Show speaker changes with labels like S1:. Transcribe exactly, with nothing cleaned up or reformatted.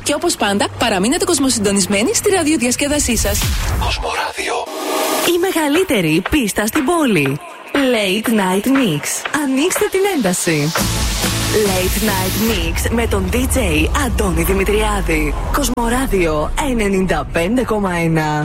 S1: Και όπως πάντα, παραμείνετε κοσμοσυντονισμένοι στη ραδιοδιασκέδασή σας.
S2: Κοσμοράδιο.
S3: Η μεγαλύτερη πίστα στην πόλη. Late Night Mix. Ανοίξτε την ένταση. Late Night Mix με τον ντι τζέι Αντώνη Δημητριάδη. Κοσμοράδιο ενενήντα πέντε κόμμα ένα.